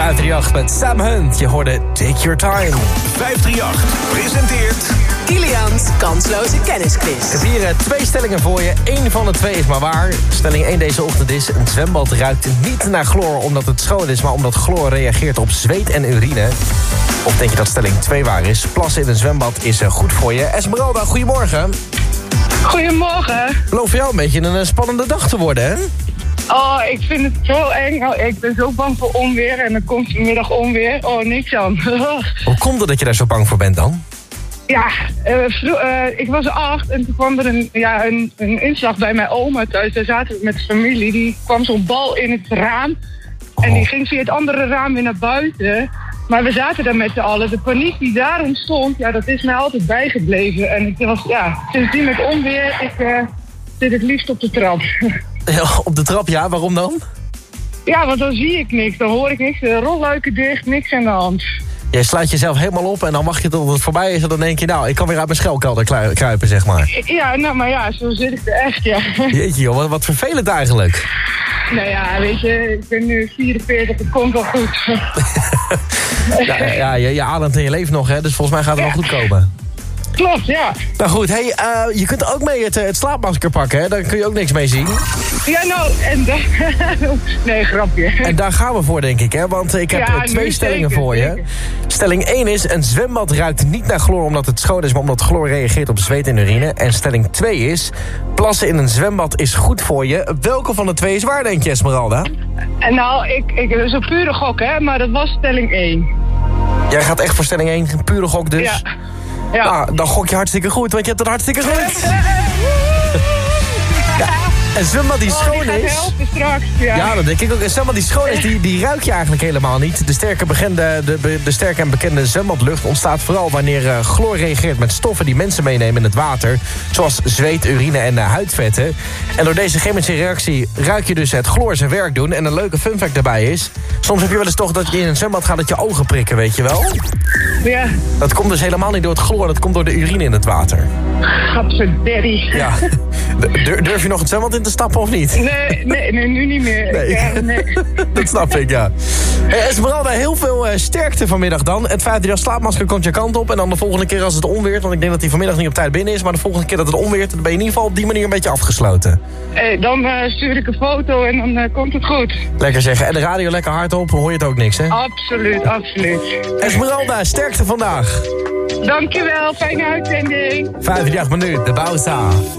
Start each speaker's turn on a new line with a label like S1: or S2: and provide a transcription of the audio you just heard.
S1: 538 met Sam Hunt. Je hoorde Take Your Time.
S2: 538 presenteert...
S3: Kilian's kansloze kennisquiz.
S1: Ik heb hier 2 stellingen voor je. 1 van de 2 is maar waar. Stelling 1 deze ochtend is... een zwembad ruikt niet naar chloor omdat het schoon is... maar omdat chloor reageert op zweet en urine. Of denk je dat stelling 2 waar is? Plassen in een zwembad is goed voor je. Esmeralda, goedemorgen.
S4: Goedemorgen.
S1: Beloof voor jou een beetje een spannende dag te worden, hè?
S4: Oh, ik vind het zo eng. Oh, ik ben zo bang voor onweer en dan komt vanmiddag onweer. Oh, niks aan.
S1: Hoe komt het dat je daar zo bang voor bent dan?
S4: Ja, ik was 8 en toen kwam er een inslag bij mijn oma thuis. Daar zaten we met de familie. Die kwam zo'n bal in het raam. En die ging via het andere raam weer naar buiten. Maar we zaten daar met z'n allen. De paniek die daar ontstond, ja, dat is mij altijd bijgebleven. En ik was, sindsdien met onweer, ik zit het liefst op de trap.
S1: Ja, op de trap, ja. Waarom dan?
S4: Ja, want dan zie ik niks. Dan hoor ik niks. De rolluiken dicht, niks aan de hand.
S1: Jij slaat jezelf helemaal op en dan wacht je tot het voorbij is... en dan denk je, nou, ik kan weer uit mijn schelkelder kruipen, zeg maar.
S4: Ja, nou, maar ja, zo zit ik er echt, ja.
S1: Jeetje, joh, wat vervelend eigenlijk.
S4: Nou ja, weet je, ik ben nu 44, het komt wel goed.
S1: Ja, je ademt en je leeft nog, hè, dus volgens mij gaat het wel goed komen.
S4: Klopt, ja.
S1: Nou goed, hey, je kunt ook mee het slaapmasker pakken, hè? Daar kun je ook niks mee zien.
S4: Ja, nou, en nee, grapje.
S1: En daar gaan we voor, denk ik, hè? Want ik heb 2 stellingen
S4: zeker,
S1: voor je.
S4: zeker.
S1: Stelling 1 is, een zwembad ruikt niet naar chloor omdat het schoon is... maar omdat chloor reageert op zweet en urine. En stelling 2 is, plassen in een zwembad is goed voor je. Welke van de 2 is waar, denk je, Esmeralda?
S4: En nou, ik dat is een pure gok, hè, maar dat was stelling 1.
S1: Jij gaat echt voor stelling 1, een pure gok dus?
S4: Ja. Ja.
S1: Nou, dan gok je hartstikke goed, want je hebt het hartstikke goed. Ja, een zwembad die schoon
S4: die gaat
S1: is...
S4: helpen straks,
S1: Ja, dat denk ik ook. Een zwembad die schoon is, die ruik je eigenlijk helemaal niet. De sterke en bekende zwembadlucht ontstaat vooral wanneer chloor reageert met stoffen die mensen meenemen in het water. Zoals zweet, urine en huidvetten. En door deze chemische reactie ruik je dus het chloor zijn werk doen. En een leuke fun fact daarbij is... soms heb je wel eens toch dat je in een zwembad gaat dat je ogen prikken, weet je wel?
S4: Ja.
S1: Dat komt dus helemaal niet door het chloor, dat komt door de urine in het water.
S4: Gadverderrie.
S1: Ja. Durf je nog het zwembad in te stappen of niet?
S4: Nee, nu niet meer.
S1: Nee.
S4: Ja, nee.
S1: Dat snap ik, ja. Hey, Esmeralda, heel veel sterkte vanmiddag dan. Het feit dat je slaapmasker komt je kant op. En dan de volgende keer als het onweert, want ik denk dat hij vanmiddag niet op tijd binnen is. Maar de volgende keer dat het onweert, dan ben je in ieder geval op die manier een beetje afgesloten.
S4: Dan stuur ik een foto en dan komt het goed.
S1: Lekker zeggen. En de radio lekker hard op, hoor je het ook niks, hè?
S4: Absoluut, absoluut.
S1: Esmeralda, sterkte vandaag.
S4: Dankjewel, fijne uitzending.
S1: 538 minuut, de Bouwsta.